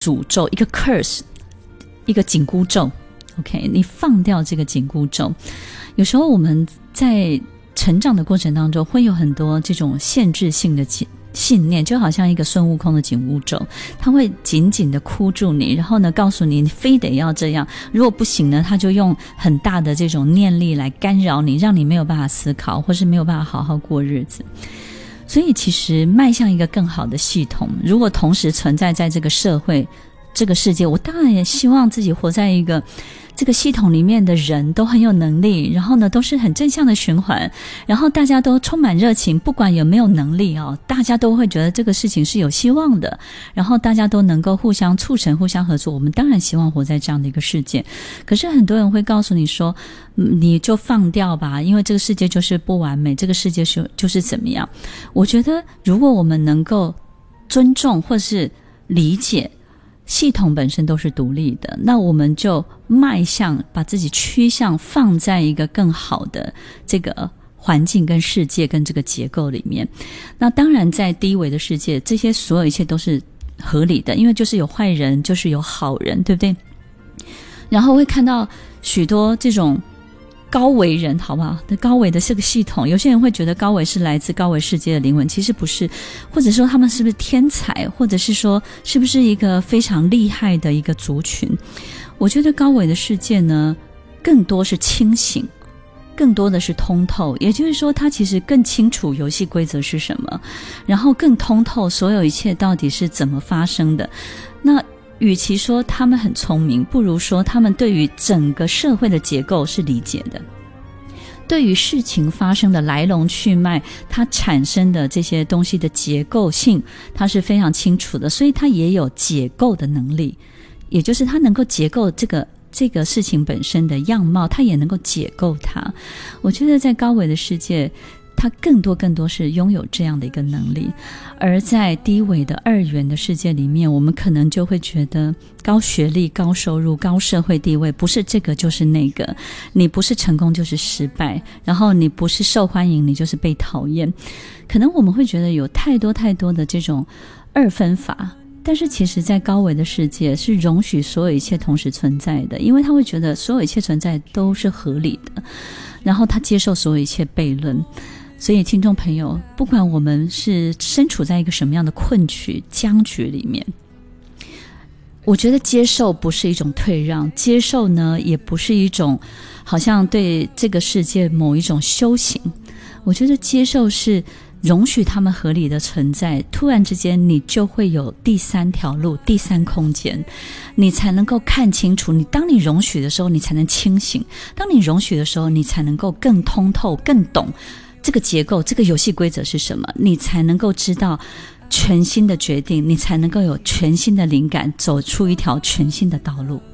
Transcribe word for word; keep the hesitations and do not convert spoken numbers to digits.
诅咒，一个 curse， 一个紧箍咒。 OK， 你放掉这个紧箍咒。有时候我们在成长的过程当中会有很多这种限制性的信念，就好像一个孙悟空的紧箍咒，他会紧紧的箍住你，然后呢告诉你你非得要这样，如果不行呢他就用很大的这种念力来干扰你，让你没有办法思考，或是没有办法好好过日子。所以其实迈向一个更好的系统，如果同时存在在这个社会这个世界，我当然也希望自己活在一个这个系统里面的人都很有能力，然后呢都是很正向的循环，然后大家都充满热情，不管有没有能力哦，大家都会觉得这个事情是有希望的，然后大家都能够互相促成互相合作。我们当然希望活在这样的一个世界，可是很多人会告诉你说你就放掉吧，因为这个世界就是不完美，这个世界是就是怎么样。我觉得如果我们能够尊重或是理解系统本身都是独立的，那我们就迈向把自己趋向放在一个更好的这个环境跟世界跟这个结构里面。那当然在低维的世界，这些所有一切都是合理的，因为就是有坏人就是有好人，对不对？然后会看到许多这种高维人，好不好？高维的这个系统，有些人会觉得高维是来自高维世界的灵魂，其实不是，或者说他们是不是天才，或者是说是不是一个非常厉害的一个族群。我觉得高维的世界呢更多是清醒，更多的是通透，也就是说他其实更清楚游戏规则是什么，然后更通透所有一切到底是怎么发生的。那与其说他们很聪明，不如说他们对于整个社会的结构是理解的，对于事情发生的来龙去脉，它产生的这些东西的结构性，它是非常清楚的，所以它也有解构的能力，也就是它能够结构这个这个事情本身的样貌，它也能够解构它。我觉得在高维的世界，它更多更多是拥有这样的一个能力。而在低维的二元的世界里面，我们可能就会觉得高学历、高收入、高社会地位，不是这个就是那个，你不是成功就是失败，然后你不是受欢迎你就是被讨厌。可能我们会觉得有太多太多的这种二分法，但是其实在高维的世界是容许所有一切同时存在的，因为他会觉得所有一切存在都是合理的，然后他接受所有一切悖论。所以听众朋友，不管我们是身处在一个什么样的困局僵局里面，我觉得接受不是一种退让，接受呢也不是一种好像对这个世界某一种修行。我觉得接受是容许他们合理的存在，突然之间你就会有第三条路，第三空间，你才能够看清楚。你当你容许的时候，你才能清醒，当你容许的时候，你才能够更通透更懂这个结构，这个游戏规则是什么，你才能够知道全新的决定，你才能够有全新的灵感，走出一条全新的道路。